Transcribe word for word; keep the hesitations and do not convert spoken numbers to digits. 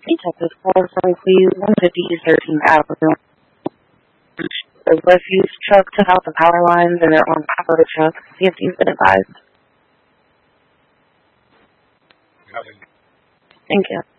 Hey, Texas, calls from please one fifty thirteenth Avenue. The refuse truck took out the power lines and they're on top of the truck. See if you've been advised. Thank you.